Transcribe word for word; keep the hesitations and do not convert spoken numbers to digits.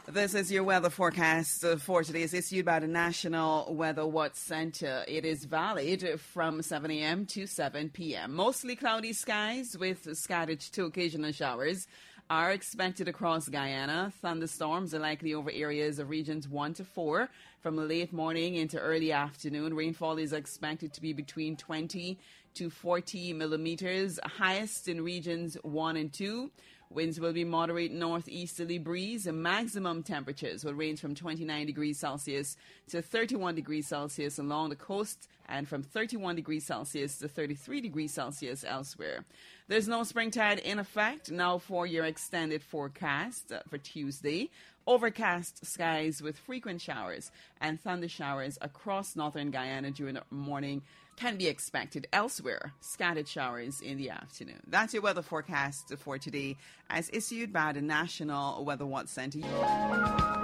This is your weather forecast for today. It's issued by the National Weather Watch Center. It is valid from seven a.m. to seven p.m. Mostly cloudy skies with scattered to occasional showers are expected across Guyana. Thunderstorms are likely over areas of regions one to four from late morning into early afternoon. Rainfall is expected to be between twenty to forty millimeters, highest in regions one and two. Winds will be moderate northeasterly breeze. Maximum temperatures will range from twenty-nine degrees Celsius to thirty-one degrees Celsius along the coast and from thirty-one degrees Celsius to thirty-three degrees Celsius elsewhere. There's no spring tide in effect now for your extended forecast for Tuesday. Overcast skies with frequent showers and thunder showers across northern Guyana during the morning can be expected. Elsewhere, scattered showers in the afternoon. That's your weather forecast for today as issued by the National Weather Watch Center.